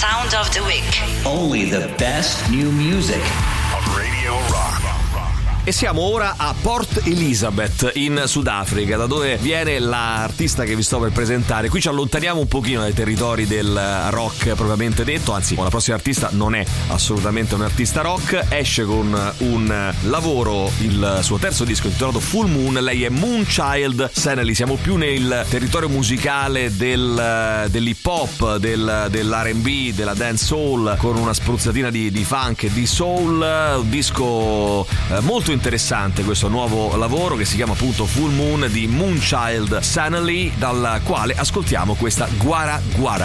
Sound of the Week. Only the best new music. On Radio Rock. E siamo ora a Port Elizabeth in Sudafrica, da dove viene l'artista che vi sto per presentare. Qui ci allontaniamo un pochino dai territori del rock propriamente detto, anzi la prossima artista non è assolutamente un artista rock, esce con un lavoro, il suo terzo disco intitolato Full Moon. Lei è Moonchild Sanely. Siamo più nel territorio musicale dell'hip hop, dell'R&B, della dancehall, con una spruzzatina di funk e di soul. Un disco molto interessante, questo nuovo lavoro che si chiama appunto Full Moon di Moonchild Sanely, dal quale ascoltiamo questa Guara Guara.